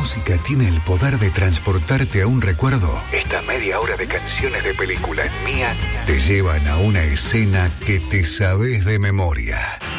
música tiene el poder de transportarte a un recuerdo, esta media hora de canciones de película en Mía te llevan a una escena que te sabes de memoria.